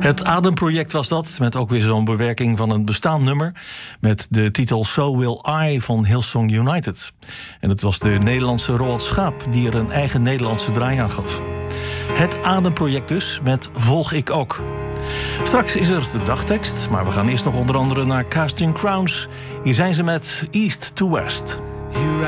Het Ademproject was dat, met ook weer zo'n bewerking van een bestaand nummer met de titel So Will I van Hillsong United. En het was de Nederlandse Roald Schaap die er een eigen Nederlandse draai aan gaf. Het Ademproject dus, met Volg ik ook. Straks is er de dagtekst, maar we gaan eerst nog onder andere naar Casting Crowns. Hier zijn ze met East to West.